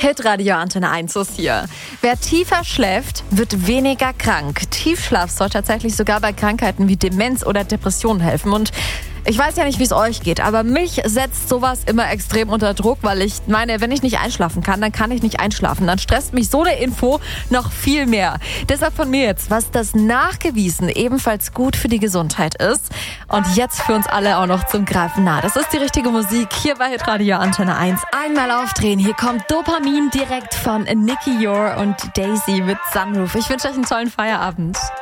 Hitradio Antenne 1 ist hier. Wer tiefer schläft, wird weniger krank. Tiefschlaf soll tatsächlich sogar bei Krankheiten wie Demenz oder Depressionen helfen. Und ich weiß ja nicht, wie es euch geht, aber mich setzt sowas immer extrem unter Druck, weil ich meine, wenn ich nicht einschlafen kann, dann kann ich nicht einschlafen. Dann stresst mich so eine Info noch viel mehr. Deshalb von mir jetzt, was das nachgewiesen ebenfalls gut für die Gesundheit ist. Und jetzt für uns alle auch noch zum Greifen nah. Das ist die richtige Musik hier bei Hitradio Antenne 1. Einmal aufdrehen. Hier kommt Dopamin direkt von Nicky Yor und Daisy mit Sunroof. Ich wünsche euch einen tollen Feierabend.